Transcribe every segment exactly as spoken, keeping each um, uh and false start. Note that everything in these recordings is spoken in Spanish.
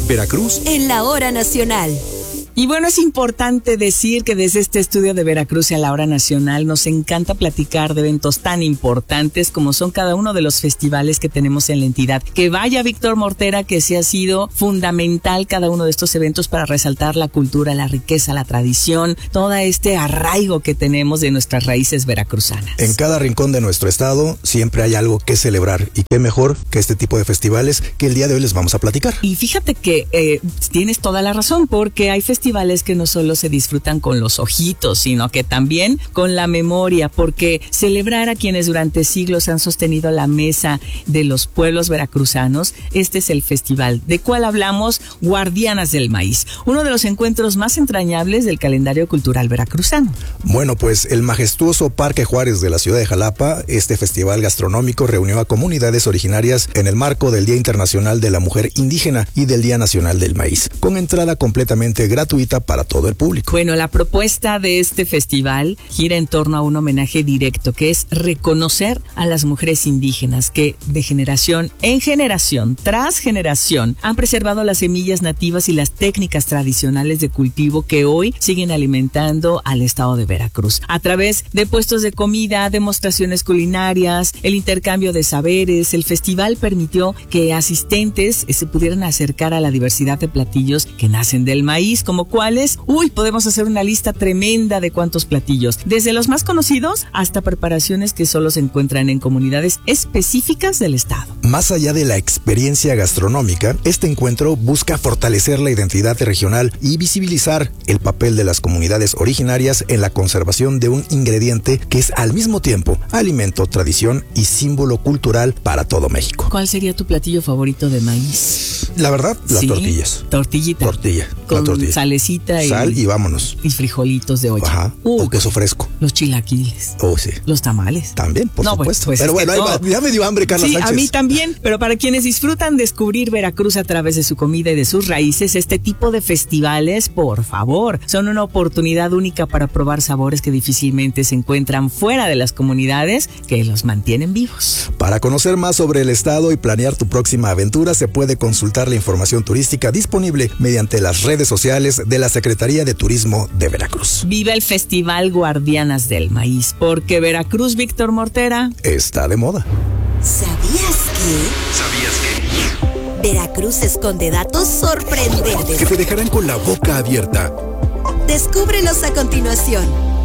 Veracruz en la hora nacional. Y bueno, es importante decir que desde este estudio de Veracruz y a la hora nacional nos encanta platicar de eventos tan importantes como son cada uno de los festivales que tenemos en la entidad. Que vaya Víctor Mortera, que sí ha sido fundamental cada uno de estos eventos para resaltar la cultura, la riqueza, la tradición, todo este arraigo que tenemos de nuestras raíces veracruzanas. En cada rincón de nuestro estado siempre hay algo que celebrar y qué mejor que este tipo de festivales que el día de hoy les vamos a platicar. Y fíjate que eh, tienes toda la razón, porque hay festivales festivales que no solo se disfrutan con los ojitos, sino que también con la memoria, porque celebrar a quienes durante siglos han sostenido la mesa de los pueblos veracruzanos, este es el festival. ¿De cuál hablamos? Guardianas del Maíz, uno de los encuentros más entrañables del calendario cultural veracruzano. Bueno, pues el majestuoso Parque Juárez de la ciudad de Jalapa, este festival gastronómico reunió a comunidades originarias en el marco del Día Internacional de la Mujer Indígena y del Día Nacional del Maíz, con entrada completamente gratuita para todo el público. Bueno, la propuesta de este festival gira en torno a un homenaje directo, que es reconocer a las mujeres indígenas que de generación en generación, tras generación, han preservado las semillas nativas y las técnicas tradicionales de cultivo que hoy siguen alimentando al estado de Veracruz. A través de puestos de comida, demostraciones culinarias, el intercambio de saberes, el festival permitió que asistentes se pudieran acercar a la diversidad de platillos que nacen del maíz, como cuáles, uy, podemos hacer una lista tremenda de cuántos platillos, desde los más conocidos hasta preparaciones que solo se encuentran en comunidades específicas del estado. Más allá de la experiencia gastronómica, este encuentro busca fortalecer la identidad regional y visibilizar el papel de las comunidades originarias en la conservación de un ingrediente que es al mismo tiempo alimento, tradición y símbolo cultural para todo México. ¿Cuál sería tu platillo favorito de maíz? La verdad, las ¿Sí? tortillas. Tortillita. Tortilla. Con la tortilla. salecita y... Sal y vámonos. Y frijolitos de olla. Ajá. Uh, o queso fresco. Los chilaquiles. Oh, sí. Los tamales. También, por no, supuesto. Pues, pues pero bueno, ahí va. Ya me dio hambre, Carla sí, Sánchez. A mí también, pero para quienes disfrutan descubrir Veracruz a través de su comida y de sus raíces, este tipo de festivales, por favor, son una oportunidad única para probar sabores que difícilmente se encuentran fuera de las comunidades que los mantienen vivos. Para conocer más sobre el estado y planear tu próxima aventura, se puede consultar la información turística disponible mediante las redes sociales de la Secretaría de Turismo de Veracruz. Viva el Festival Guardianas del Maíz, porque Veracruz, Víctor Mortera, está de moda. ¿Sabías que? ¿Sabías que? Veracruz esconde datos sorprendentes Que te dejarán con la boca abierta. Descúbrelos a continuación.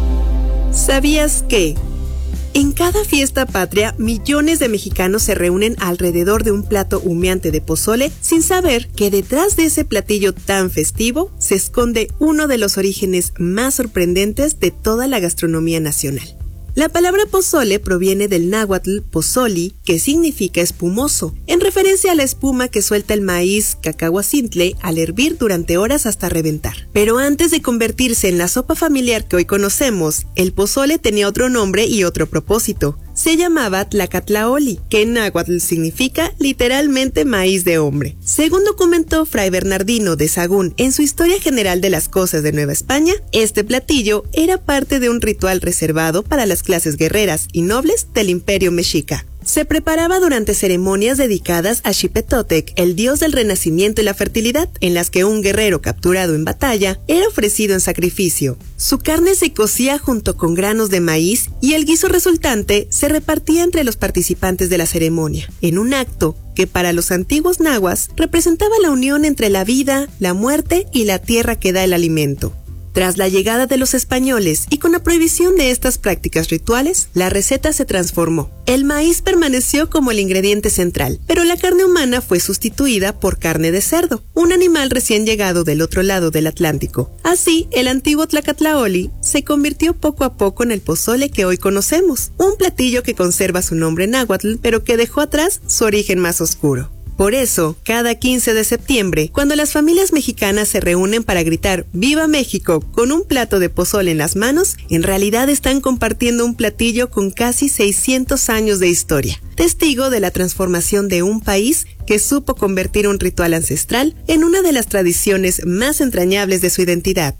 ¿Sabías que? En cada fiesta patria, millones de mexicanos se reúnen alrededor de un plato humeante de pozole sin saber que detrás de ese platillo tan festivo se esconde uno de los orígenes más sorprendentes de toda la gastronomía nacional. La palabra pozole proviene del náhuatl pozoli, que significa espumoso, en referencia a la espuma que suelta el maíz cacahuacintle al hervir durante horas hasta reventar. Pero antes de convertirse en la sopa familiar que hoy conocemos, el pozole tenía otro nombre y otro propósito. Se llamaba tlacatlaoli, que en náhuatl significa literalmente maíz de hombre. Según documentó Fray Bernardino de Sahagún en su Historia General de las Cosas de Nueva España, este platillo era parte de un ritual reservado para las clases guerreras y nobles del Imperio Mexica. Se preparaba durante ceremonias dedicadas a Xipetotec, el dios del renacimiento y la fertilidad, en las que un guerrero capturado en batalla era ofrecido en sacrificio. Su carne se cocía junto con granos de maíz y el guiso resultante se repartía entre los participantes de la ceremonia, en un acto que para los antiguos nahuas representaba la unión entre la vida, la muerte y la tierra que da el alimento. Tras la llegada de los españoles y con la prohibición de estas prácticas rituales, la receta se transformó. El maíz permaneció como el ingrediente central, pero la carne humana fue sustituida por carne de cerdo, un animal recién llegado del otro lado del Atlántico. Así, el antiguo tlacatlaoli se convirtió poco a poco en el pozole que hoy conocemos, un platillo que conserva su nombre náhuatl, pero que dejó atrás su origen más oscuro. Por eso, cada quince de septiembre, cuando las familias mexicanas se reúnen para gritar ¡Viva México! Con un plato de pozole en las manos, en realidad están compartiendo un platillo con casi seiscientos años de historia, testigo de la transformación de un país que supo convertir un ritual ancestral en una de las tradiciones más entrañables de su identidad.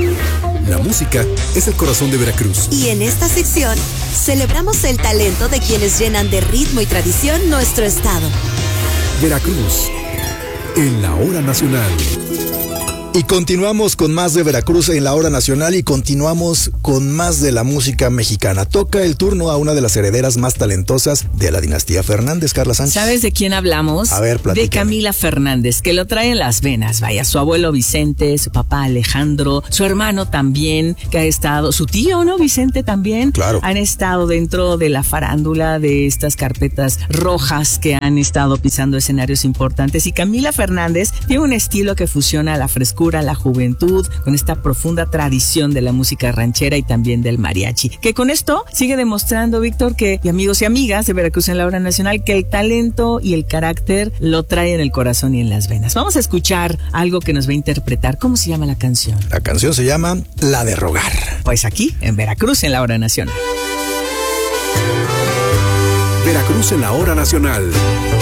La música es el corazón de Veracruz. Y en esta sección, celebramos el talento de quienes llenan de ritmo y tradición nuestro estado. Veracruz, en la hora nacional. Y continuamos con más de Veracruz en la hora nacional y continuamos con más de la música mexicana. Toca el turno a una de las herederas más talentosas de la dinastía Fernández, Carla Sánchez. ¿Sabes de quién hablamos? A ver, platícame. De Camila Fernández, que lo trae en las venas. Vaya, su abuelo Vicente, su papá Alejandro, su hermano también, que ha estado, su tío, ¿no? Vicente también. Claro. Han estado dentro de la farándula de estas carpetas rojas que han estado pisando escenarios importantes. Y Camila Fernández tiene un estilo que fusiona la frescura, la juventud, con esta profunda tradición de la música ranchera y también del mariachi. Que con esto sigue demostrando, Víctor, que, y amigos y amigas de Veracruz en la hora nacional, que el talento y el carácter lo trae en el corazón y en las venas. Vamos a escuchar algo que nos va a interpretar. ¿Cómo se llama la canción? La canción se llama La de Rogar. Pues aquí, en Veracruz en la hora nacional. Veracruz en la hora nacional.